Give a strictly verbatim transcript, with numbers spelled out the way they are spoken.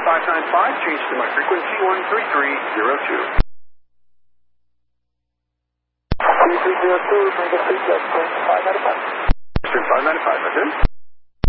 five nine five, change to my frequency one three three zero two. three three zero two, bring us feedback, five nine five. five nine five, that's it.